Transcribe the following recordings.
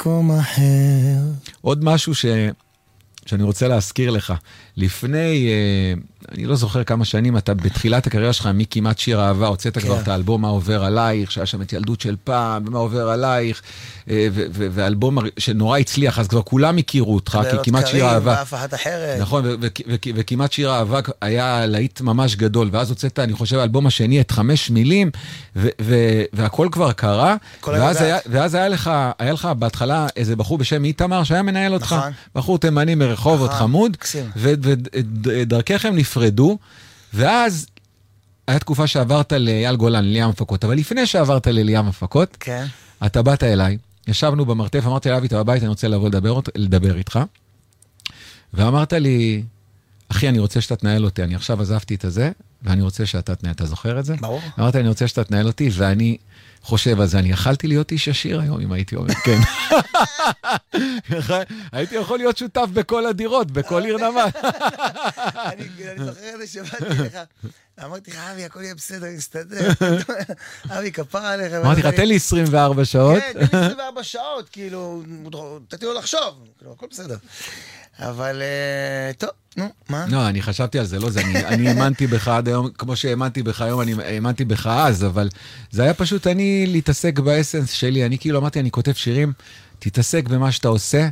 במקום אחר. עוד משהו שאני רוצה להזכיר לך. לפני, אני לא זוכר כמה שנים, אתה בתחילת הקריירה שלך, מכמעט שיר אהבה, הוצאת כבר את האלבום מה עובר עלייך, שהיה שם את ילדות של פעם, ומה עובר עלייך, והאלבום שנורא הצליח, אז כבר כולם הכירו אותך, כי כמעט שיר אהבה. ואף אחת אחרת. נכון, וכמעט שיר אהבה היה להיט ממש גדול, ואז הוצאת, אני חושב, האלבום השני, את 5 מילים, והכל כבר קרה, ואז היה לך בהתחלה איזה בחור בשם איתמר, שהיה מנהל אותך, בחור תימני מרחובות חמוד, ודרככם נפרדו, ואז היה תקופה שעברת לאייל גולן, לליאם הפקות, אבל לפני שעברת לליאם הפקות, כן. אתה באת אליי, ישבנו במרתף, אמרתי לאבי, אתה בבית, אני רוצה לבוא לדבר איתך, ואמרת לי, אחי, אני רוצה שאתה תנהל אותי, אני עכשיו עזבתי את זה, ואני רוצה שאתה תנהל, אתה זוכר את זה? ברור. אמרת, אני רוצה שאתה תנהל אותי, ואני חושב על זה, אני יכלתי להיות איש עשיר היום, אם הייתי אומר, כן. הייתי יכול להיות שותף בכל הדירות, בכל עיר נמל. אני זוכר את זה שבאתי לך, אמרתי לך, אבי, הכל יהיה בסדר, נסתדר. אבי, כפרה עליך. אמרתי לך, תן לי 24 שעות. כן, תן לי 24 שעות, כאילו, תתתי לו לחשוב, הכל בסדר. אבל, טוב, נו, מה? לא, אני חשבתי על זה, לא זה, אני האמנתי בך עד היום, כמו שהאמנתי בך היום, אני האמנתי בך אז, אבל זה היה פשוט אני להתעסק באסנס שלי, אני כאילו אמרתי, אני כותב שירים, תתעסק במה שאתה עושה,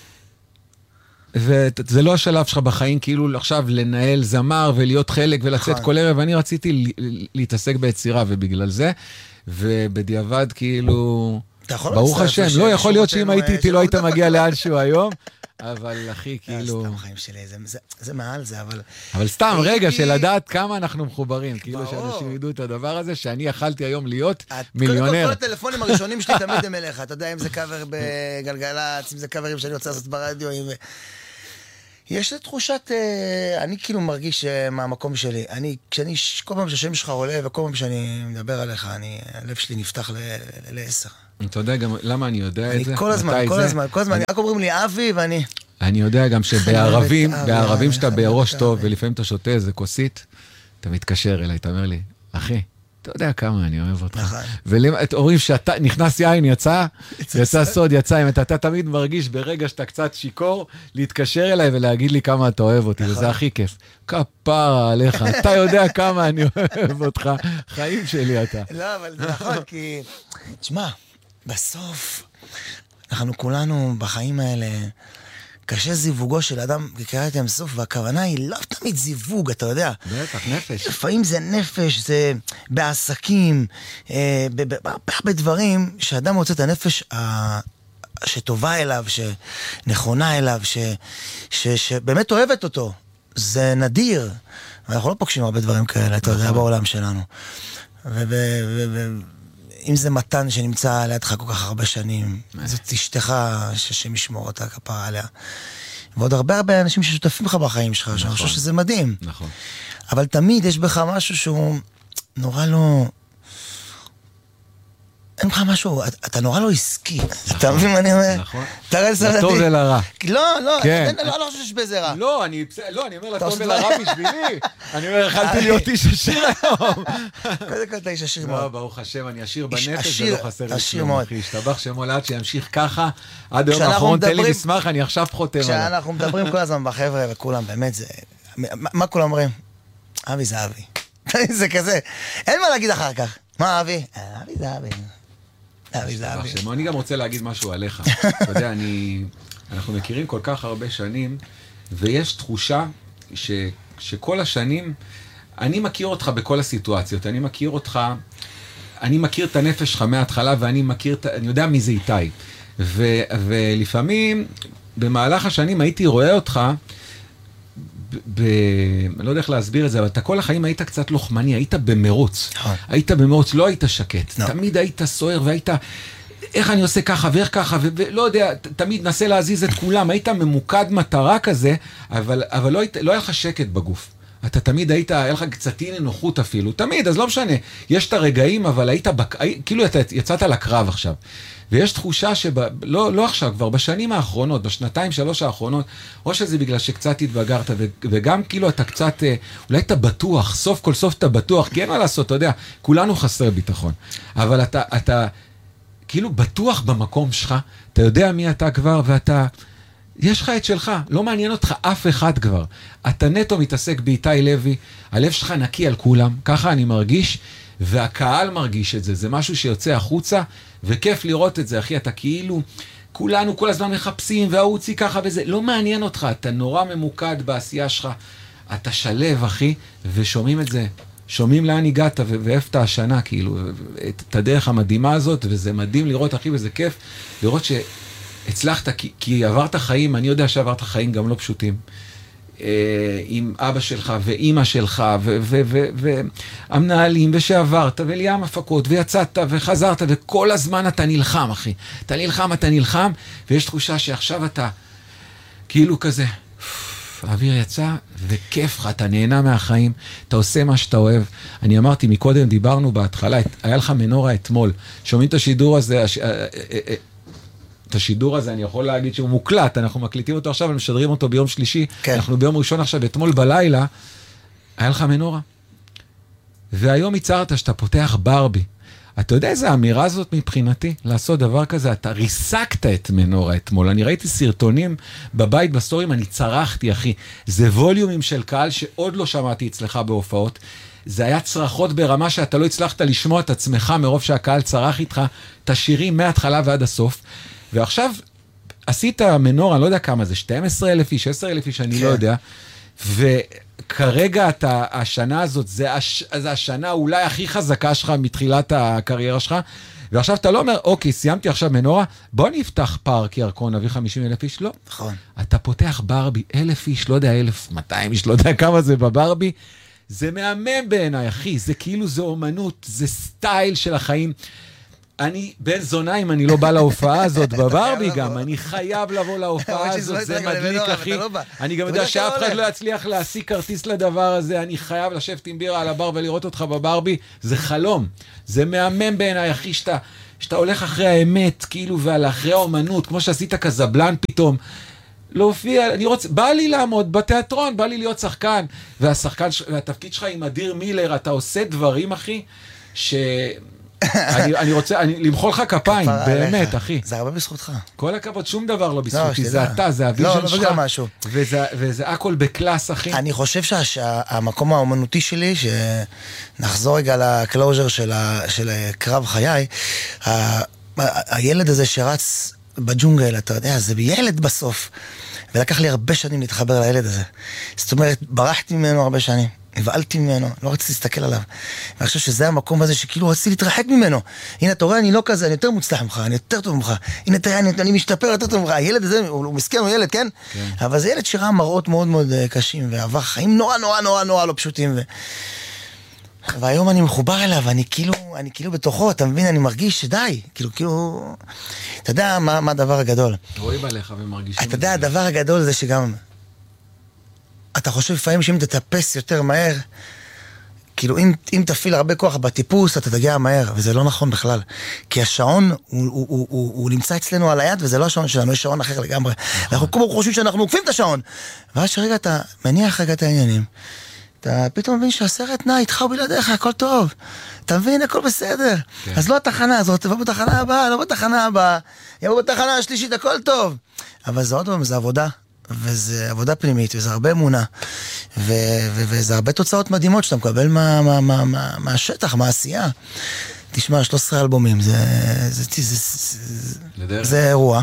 וזה לא השלב שלך בחיים, כאילו עכשיו לנהל זמר ולהיות חלק ולצאת כל ערב, ואני רציתי להתעסק ביצירה, ובגלל זה, ובדיעבד כאילו, ברוך השם, לא יכול להיות שאם הייתי איתי לא היית מגיע לאנשהו היום, אבל אחי, כאילו... סתם חיים שלי, זה מעל זה, אבל... אבל סתם, רגע, של לדעת כמה אנחנו מחוברים, כאילו שאנשים ידעו את הדבר הזה, שאני יכלתי היום להיות מיליונר. קודם כל הטלפונים הראשונים שלי תמיד הם אליך, אתה יודע אם זה קאבר בגלגלצ, אם זה קאברים שאני רוצה לעשות ברדיו, יש לי תחושת, אני כאילו מרגיש מהמקום שלי, כל פעם שהשם שלך עולה, וכל פעם שאני מדבר עליך, הלב שלי נפתח ל10. אתה יודע גם למה אני יודע את זה? כל הזמן, רק אומרים לי אבי ואני... אני יודע גם שבערבים שאתה בראש טוב, ולפעמים אתה שותה איזה כוסית, אתה מתקשר אליי, אתה אומר לי, אחי, אתה יודע כמה אני אוהב אותך. ואומרים שאתה נכנס יין, יצא סוד, יצא, אם אתה תמיד מרגיש ברגע שאתה קצת שיקור, להתקשר אליי ולהגיד לי כמה אתה אוהב אותי, וזה הכי כיף. כפרה עליך, אתה יודע כמה אני אוהב אותך, חיים שלי אתה. לא, אבל זה נכון, כי, תשמע, בסוף, אנחנו כולנו בחיים האלה, קשה זיווגו של אדם בקריאת ים סוף, והכוונה היא לא תמיד זיווג, אתה יודע. בטח, נפש. לפעמים זה נפש, זה בעסקים, בהרבה דברים, שאדם מוצא את הנפש שטובה אליו, שנכונה אליו, שבאמת אוהבת אותו. זה נדיר. אנחנו לא פוגשים הרבה דברים כאלה, אתה יודע, בעולם שלנו. אם זה מתן שנמצא לידך כל כך הרבה שנים, זאת אשתך שמשמור אותה כפרה עליה. ועוד הרבה אנשים ששותפים לך בחיים שלך, שאני חושב שזה מדהים. נכון. אבל תמיד יש בך משהו שהוא נורא לא... אין לך משהו, אתה נורא לא עסקי. אתה מבין מה אני אומר? נכון. לטוב ולרע. לא, אני לא חושב שיש בזה רע. לא, אני אומר לטוב ולרע בשבילי. אני אומר, יכלתי להיות איש עשיר היום. קודם כל אתה איש עשיר מאוד. לא, ברוך השם, אני עשיר בנפש ולא חסר לי שלום, אחי. השתבח שמו לאט שימשיך ככה. עד היום האחרון תן לי מסמך, אני עכשיו חותם עליו. כשאנחנו מדברים כל הזמן בחבר'ה וכולם, באמת זה... מה כולם אומרים? אבי זה אבי. זה כזה. אין מה להגיד אחר כך. מה אבי? אבי זה אבי. אני גם רוצה להגיד משהו עליך. אתה יודע, אנחנו מכירים כל כך הרבה שנים, ויש תחושה שכל השנים, אני מכיר אותך בכל הסיטואציות, אני מכיר את הנפש שלך מההתחלה, ואני יודע מי זה איתי. ולפעמים, במהלך השנים הייתי רואה אותך, אני לא יודע איך להסביר את זה, אבל אתה כל החיים היית קצת לוחמני, היית במרוץ. היית במרוץ, לא היית שקט. תמיד היית סוער והיית, איך אני עושה ככה ואיך ככה, ולא יודע, תמיד נסה להזיז את כולם. היית ממוקד מטרה כזה, אבל לא היה לך שקט בגוף. אתה תמיד היה לך קצת נוחות אפילו. תמיד, אז לא משנה. יש את הרגעים, אבל כאילו יצאת לקרב עכשיו. ויש תחושה לא עכשיו, כבר בשנים האחרונות, בשנתיים, 3 האחרונות, או שזה בגלל שקצת התבגרת, וגם כאילו אתה קצת, אולי אתה בטוח, סוף כל סוף אתה בטוח, כי אין מה לעשות, אתה יודע, כולנו חסר ביטחון. אבל אתה כאילו בטוח במקום שלך, אתה יודע מי אתה כבר, ואתה, יש לך את שלך, לא מעניין אותך אף אחד כבר. אתה נטו מתעסק באיתי לוי, הלב שלך נקי על כולם, ככה אני מרגיש, והקהל מרגיש את זה, זה משהו שיוצא החוצה, וכיף לראות את זה, אחי, אתה כאילו, כולנו כל הזמן מחפשים, והאוצי ככה וזה, לא מעניין אותך, אתה נורא ממוקד בעשייה שלך, אתה שלב, אחי, ושומעים את זה, שומעים לאן הגעת, ואיפה אתה השנה, כאילו, את הדרך המדהימה הזאת, וזה מדהים לראות, אחי, וזה כיף, לראות שהצלחת, כי עברת חיים, אני יודע שעברת חיים גם לא פשוטים, עם אבא שלך ואימא שלך והמנהלים ושעברת וליאם הפקות ויצאת וחזרת וכל הזמן אתה נלחם, אחי. אתה נלחם ויש תחושה שעכשיו אתה כאילו כזה האוויר יצא וכיף לך, אתה נהנה מהחיים, אתה עושה מה שאתה אוהב. אני אמרתי מקודם, דיברנו בהתחלה, היה לך מנורה אתמול, שומעים את השידור הזה, את השידור הזה, אני יכול להגיד שהוא מוקלט, אנחנו מקליטים אותו עכשיו, ומשדרים אותו ביום שלישי, כן. אנחנו ביום ראשון עכשיו, אתמול בלילה, היה לך מנורה. והיום הצהרת שאתה פותח ברבי. אתה יודע איזה האמירה הזאת מבחינתי? לעשות דבר כזה, אתה ריסקת את מנורה אתמול. אני ראיתי סרטונים בבית בסטורים, אני צרחתי, אחי. זה ווליומים של קהל שעוד לא שמעתי אצלך בהופעות. זה היה צרחות ברמה שאתה לא הצלחת לשמוע את עצמך מרוב שהקהל צרח איתך את השירים מההתחלה ועד הסוף. ועכשיו עשית מנורה, אני לא יודע כמה זה, 12,000 איש, 10,000 איש, אני לא יודע, וכרגע השנה הזאת, זה השנה אולי הכי חזקה שלך מתחילת הקריירה שלך, ועכשיו אתה לא אומר, אוקיי, סיימתי עכשיו מנורה, בוא נפתח פארק ירקון, נביא 50,000 איש, לא. נכון. אתה פותח ברבי, 1,000 איש, לא יודע, 1,200 איש, לא יודע כמה זה בברבי, זה מהמם בעיניי, אחי, זה כאילו זה אומנות, זה סטייל של החיים, אני בן זונה אם אני לא בא להופעה הזאת בברבי גם, אני חייב לבוא להופעה הזאת, זה מדליק אחי, אני גם יודע שאף אחד לא יצליח להשיג כרטיס לדבר הזה, אני חייב לשבת עם בירה על הבר ולראות אותך בברבי, זה חלום, זה מהמם בעיניי אחי, שאתה הולך אחרי האמת, כאילו, ועל אחרי האומנות, כמו שעשית קזבלן פתאום, להופיע, בא לי לעמוד בתיאטרון, בא לי להיות שחקן, והתפקיד שלך עם אדיר מילר, אתה עושה דברים אחי, אני רוצה, למחול לך כפיים, באמת, אחי. זה הרבה בזכותך. כל הכבוד, שום דבר לא בזכותי, זה אתה, זה הוויז'ן שלך. וזה הכל בקלאס, אחי. אני חושב שהמקום האומנותי שלי, שנחזור רגע לקלוז'ר של קרב חיי, הילד הזה שרץ בג'ונגל, אתה יודע, זה ילד בסוף. ולקח לי הרבה שנים להתחבר לילד הזה. זאת אומרת, ברחתי ממנו הרבה שנים. נבעלתי ממנו, לא רציתי להסתכל עליו. ואני חושב שזה המקום הזה שכאילו רציתי להתרחק ממנו. הנה, אתה רואה, אני לא כזה, אני יותר מוצלח ממך, אני יותר טוב ממך. הנה, תראה, אני משתפר יותר טוב ממך. הילד הזה, הוא מסכן, הוא ילד, כן? אבל זה ילד שראה מראות מאוד מאוד קשים, ועבר חיים נורא נורא נורא נורא לא פשוטים. והיום אני מחובר אליו, אני כאילו בתוכו, אתה מבין, אני מרגיש שדי. כאילו, אתה יודע מה הדבר הגדול? רואים עליך ומרגישים. אתה יודע, הדבר הגדול זה שגם אתה חושב לפעמים שאם תטפס יותר מהר, כאילו אם תפעיל הרבה כוח בטיפוס, אתה תגיע מהר, וזה לא נכון בכלל. כי השעון, הוא נמצא אצלנו על היד, וזה לא השעון שלנו, יש שעון אחר לגמרי. אנחנו כמו חושבים שאנחנו עוקפים את השעון. ואז שרגע אתה מניח רגע את העניינים, אתה פתאום מבין שהסרט נע איתך ובלעדיך, הכל טוב. אתה מבין, הכל בסדר. אז לא התחנה הזאת, תבוא בתחנה הבאה, לא בתחנה הבאה, יבוא בתחנה השלישית, הכל טוב. אבל זה עוד פעם, זה עבודה. וזה עבודה פנימית, וזה הרבה אמונה, וזה הרבה תוצאות מדהימות שאתה מקבל מהשטח, מהעשייה. תשמע, 13 אלבומים, זה אירוע.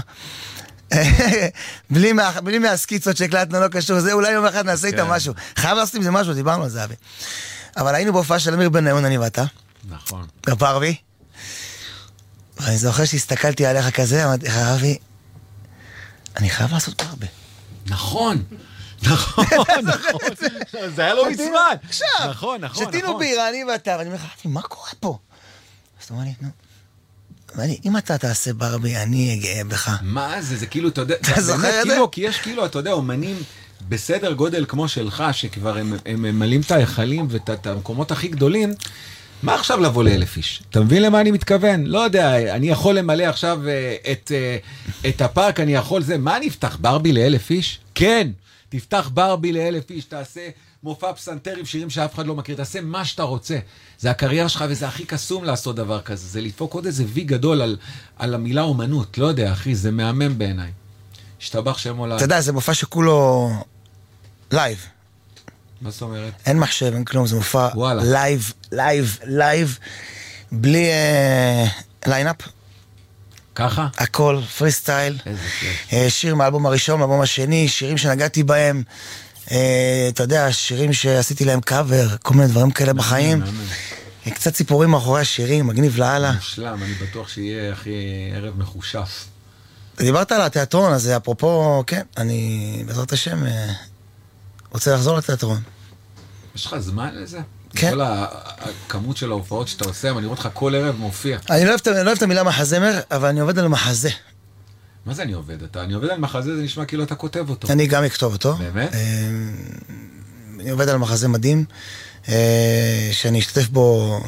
בלי מהסקיצות שהקלטנו לא קשור, זה אולי יום אחד נעשה איתה משהו. חייב לעשות עם זה משהו, דיברנו על זה, אבי. אבל היינו בהופעה של אמיר בניון, אני ואתה. נכון. בפרבי. ואני זוכר שהסתכלתי עליך כזה, אמרתי לך, אבי, אני חייב לעשות פרבי. נכון, נכון, נכון, זה היה לא מזמן. עכשיו, נכון, נכון. שתינו בירה, אני ואתה, ואני אומר לך, מה קורה פה? אז אתה אומר לי, נו, אם אתה תעשה ברבי, אני אגאה בך. מה זה? זה כאילו, אתה יודע, אתה זוכר את זה? כי יש כאילו, אתה יודע, אומנים בסדר גודל כמו שלך, שכבר הם ממלאים את ההיכלים ואת המקומות הכי גדולים, מה עכשיו לבוא ל1,000 איש? אתה מבין למה אני מתכוון? לא יודע, אני יכול למלא עכשיו את הפארק, אני יכול זה, מה נפתח ברבי ל1,000 איש? כן, תפתח ברבי ל1,000 איש, תעשה מופע פסנתר עם שירים שאף אחד לא מכיר, תעשה מה שאתה רוצה. זה הקריירה שלך וזה הכי קסום לעשות דבר כזה. זה לדפוק עוד איזה וי גדול על המילה אומנות. לא יודע, אחי, זה מהמם בעיניי. השתבח שם עולה. אתה יודע, זה מופע שכולו לייב. מה זאת אומרת? אין מחשב, אין כלום, זה מופע לייב, בלי ליינאפ. ככה? הכל, פרי סטייל. שיר מהאלבום הראשון, מהאלבום השני, שירים שנגעתי בהם, אתה יודע, שירים שעשיתי להם קאבר, כל מיני דברים כאלה בחיים. קצת סיפורים מאחורי השירים, מגניב לאללה. מושלם, אני בטוח שיהיה הכי ערב מחושף. דיברת על התיאטרון, אז אפרופו, כן, אני בעזרת השם רוצה לחזור לתיאטרון. יש לך זמן לזה? כן. כל הכמות של ההופעות שאתה עושה, אני רואה אותך כל ערב מופיע. אני לא אוהב את המילה מחזמר, אבל אני עובד על מחזה. מה זה אני עובד? אני עובד על מחזה, זה נשמע כאילו אתה כותב אותו. אני גם אכתוב אותו. באמת? אני עובד על מחזה מדהים, שאני אשתתף בו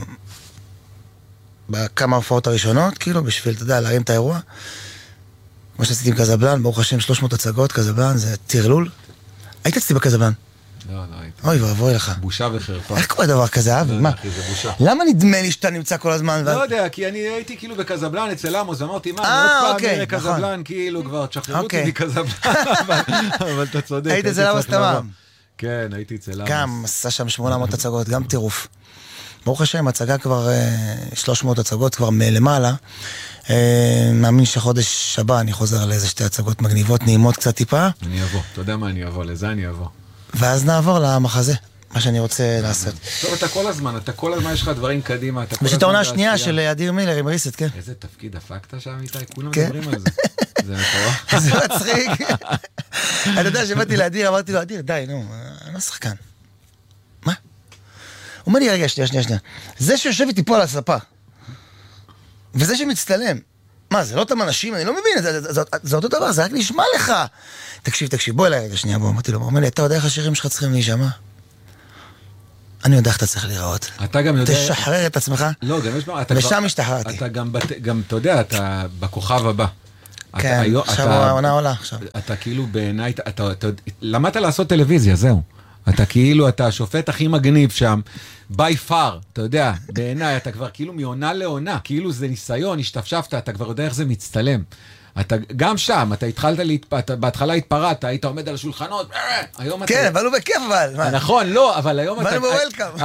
בכמה הופעות הראשונות, כאילו, בשביל, אתה יודע, להרים את האירוע. כמו שעשיתי עם קזבלן, ברוך השם 300 הצגות, קזבלן זה תרלול. היית אצלי בקזבלן? לא הייתי. אוי, ואבוי לך. בושה וחרפה. איך קורה דבר כזה, אבי? מה? זה בושה. למה נדמה לי שאתה נמצא כל הזמן? לא יודע, כי אני הייתי כאילו בקזבלן אצל עמוס, אמרתי, מה, אני עוד פעם נראה קזבלן, כאילו כבר תשחררו אותי מקזבלן, אבל אתה צודק. היית אצל עמוס תמם. כן, הייתי אצל עמוס. גם עשה שם 800 הצגות, גם טירוף. ברוך השם, הצגה כבר 300 הצגות, כבר מלמעלה. מאמין שחודש הבא אני חוזר לאיזה 2 הצגות מגניבות, נעימות קצת טיפה. אני אבוא, אתה יודע מה אני אבוא, לזה אני אבוא. ואז נעבור למחזה, מה שאני רוצה לעשות. טוב, אתה כל הזמן יש לך דברים קדימה. יש את העונה השנייה של אדיר מילר עם ריסט, כן. איזה תפקיד הפקת שם איתי? כולם מדברים על זה. זה מטורף. זה מצחיק. אתה יודע, שבאתי לאדיר, אמרתי לו, אדיר, די, נו, אני לא שחקן. מה? הוא אומר לי, רגע, שנייה. זה שיושב איתי פה על הספה, וזה שמצטלם, מה, זה לא אותם אנשים? אני לא מבין, זה אותו דבר, זה רק נשמע לך. תקשיב, בוא אליי רגע, שנייה, בוא, אמרתי לו, הוא אומר לי, אתה יודע איך השירים שלך צריכים להישמע? אני יודע איך אתה צריך להיראות. אתה גם יודע... תשחרר את עצמך. לא, גם יש... ושם השתחררתי. אתה גם, אתה יודע, אתה בכוכב הבא. כן, עכשיו העונה עולה עכשיו. אתה כאילו בעיניי, אתה למדת לעשות טלוויזיה, זהו. אתה כאילו, אתה השופט הכי מגניב שם, by far, אתה יודע, בעיניי, אתה כבר כאילו מעונה לעונה, כאילו זה ניסיון, השתפשפת, אתה כבר יודע איך זה מצטלם. אתה גם שם, אתה התחלת, בהתחלה התפרעת, היית עומד על השולחנות, היום אתה... כן, אבל הוא בכיף, אבל. נכון, לא, אבל היום אתה... אבל הוא וולקאם.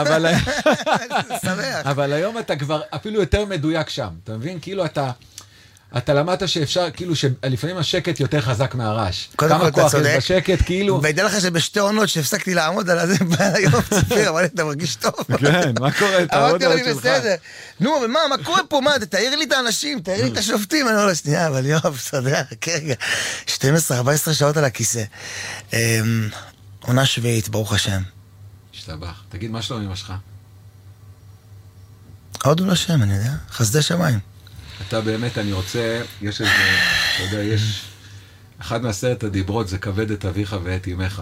אבל היום אתה כבר אפילו יותר מדויק שם, אתה מבין? כאילו אתה למדת שאפשר, כאילו שלפעמים השקט יותר חזק מהרעש. כמה כוח יש בשקט, כאילו... וידע לך שבשתי עונות שהפסקתי לעמוד על זה ביום צפיר, אבל אתה מרגיש טוב. כן, מה קורה? אמרתי לו, אני בסדר. נו, אבל מה קורה פה? מה, תאיר לי את האנשים, תאיר לי את השופטים. אני אומר לו, שנייה, אבל יואב, בסדר, רגע. 12-14 שעות על הכיסא. עונה שביעית, ברוך השם. השתבח. תגיד, מה שלום אמא שלך? עוד הוא לשם, אני יודע. חסדי שמיים. אתה באמת, אני רוצה, יש איזה, אתה יודע, יש, אחד מהסרט הדיברות זה כבד את אביך ואת אמך.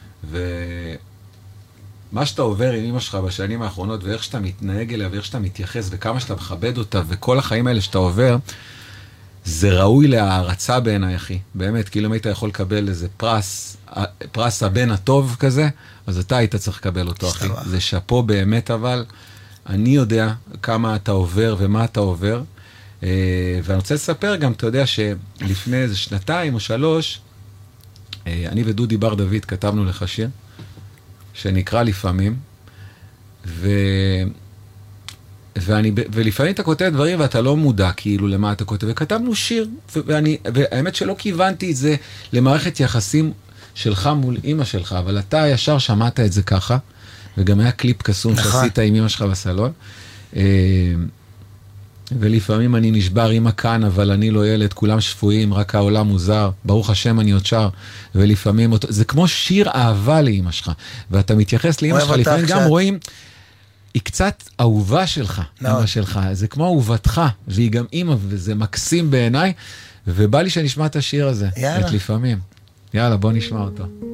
ומה שאתה עובר עם אמא שלך בשנים האחרונות, ואיך שאתה מתנהג אליה, ואיך שאתה מתייחס, וכמה שאתה מכבד אותה, וכל החיים האלה שאתה עובר, זה ראוי להערצה בעיניי, אחי. באמת, כאילו אם היית יכול לקבל איזה פרס הבן הטוב כזה, אז אתה היית צריך לקבל אותו, אחי. זה שפו באמת, אבל אני יודע כמה אתה עובר ומה אתה עובר. ואני רוצה לספר גם, אתה יודע שלפני איזה 2 או 3, אני ודודי בר דוד כתבנו לך שיר, שנקרא לפעמים, ולפעמים אתה כותב דברים ואתה לא מודע כאילו למה אתה כותב, וכתבנו שיר, והאמת שלא כיוונתי את זה למערכת יחסים שלך מול אמא שלך, אבל אתה ישר שמעת את זה ככה, וגם היה קליפ קסום שעשית עם אמא שלך בסלון, ולפעמים אני נשבר אמא כאן, אבל אני לא ילד, כולם שפויים, רק העולם מוזר, ברוך השם אני עוד שר, ולפעמים, זה כמו שיר אהבה לאמא שלך, ואתה מתייחס לאמא שלך, לפעמים גם רואים, היא קצת אהובה שלך, אמא שלך, זה כמו אהובתך, והיא גם אמא, וזה מקסים בעיניי, ובא לי שנשמע את השיר הזה, את לפעמים. יאללה, בוא נשמע אותו.